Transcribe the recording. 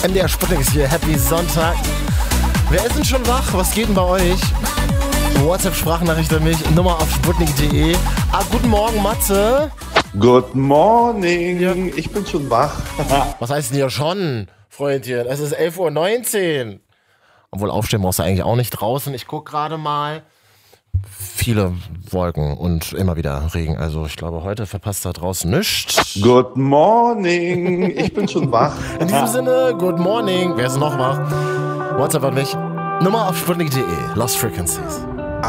MDR Sputnik ist hier. Happy Sonntag. Wer ist denn schon wach? Was geht denn bei euch? WhatsApp-Sprachnachricht an mich. Nummer auf sputnik.de. Guten Morgen, Matze. Good morning. Ja. Ich bin schon wach. Was heißt denn hier schon, Freundchen? Es ist 11:19 Uhr. Obwohl aufstehen brauchst du eigentlich auch nicht draußen. Ich gucke gerade mal. Viele Wolken und immer wieder Regen. Also ich glaube, heute verpasst da draußen nichts. Good morning. Ich bin schon wach. In diesem Sinne, good morning. Wer ist noch wach? WhatsApp an mich. Nummer auf sputnik.de. Lost Frequencies.